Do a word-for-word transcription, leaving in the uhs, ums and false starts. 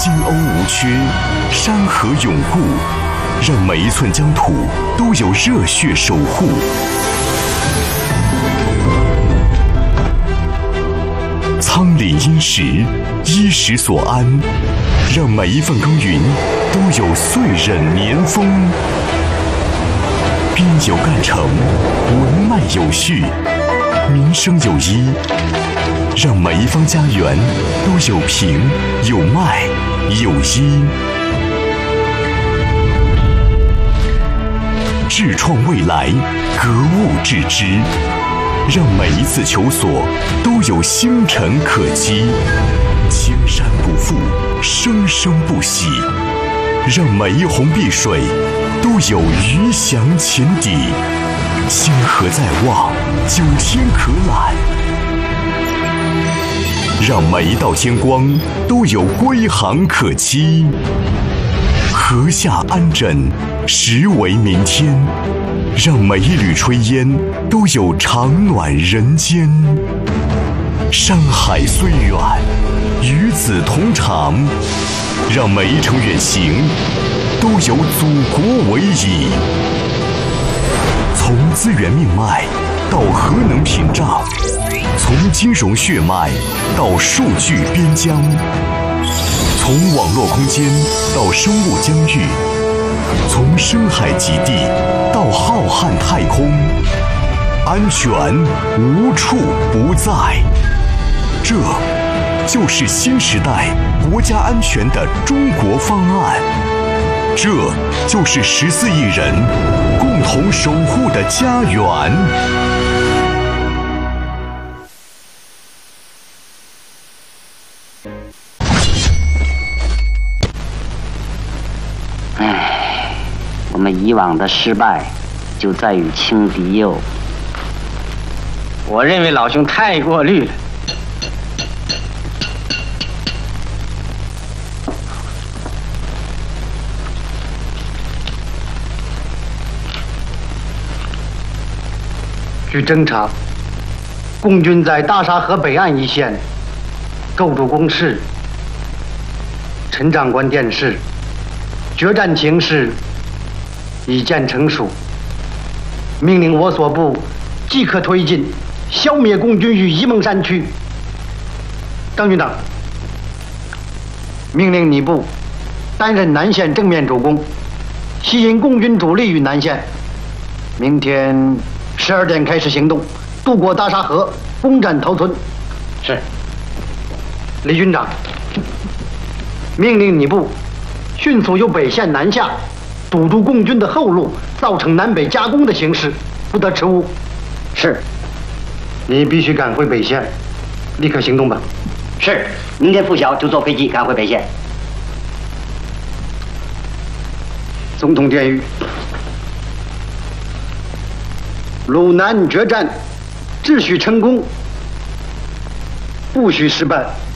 金瓯无缺，山河永固，让每一寸疆土都有热血守护。苍岭殷实，衣食所安，让每一份耕耘都有岁壬年丰。边有干城，文脉有序，民生有依，让每一方家园都有平有脉有依。智创未来，格物致知，让每一次求索都有星辰可期，青山不负，生生不息，让每一泓碧水都有鱼翔浅底，星河在望，九天可览，让每一道天光都有归航可期，禾下安枕，实为明天，让每一缕炊烟都有长暖人间。山海虽远，与子同长，让每一程远行都有祖国为倚。从资源命脉到核能屏障，从金融血脉到数据边疆，从网络空间到生物疆域，从深海极地到浩瀚太空，安全无处不在。这就是新时代国家安全的中国方案，这就是十四亿人共同守护的家园。 唉，我们以往的失败就在于轻敌哟。 我认为老兄太过虑了。据侦查，共军在大沙河北岸一线构筑工事。陈长官电示，决战情势已见成熟，命令我所部即刻推进，消灭共军于沂蒙山区。张军长，命令你部担任南线正面主攻，吸引共军主力于南线。明天十二点开始行动，渡过大沙河，攻占头村。是。李军长，命令你部迅速由北线南下，堵住共军的后路，造成南北夹攻的形势，不得迟误。是。你必须赶回北线，立刻行动吧。 是，明天拂晓就坐飞机赶回北线。 总统电谕：鲁南决战，只许成功，不许失败。